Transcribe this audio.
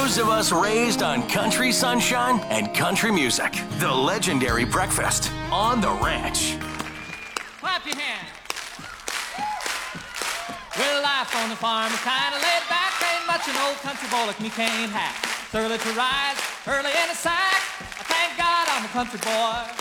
Those of us raised on country sunshine and country music. The legendary breakfast on the ranch. Clap your hands. Well, life on the farm is kind of laid back. Ain't much an old country boy like me can't hack. It's early to rise, early in the sack. I thank God I'm a country boy.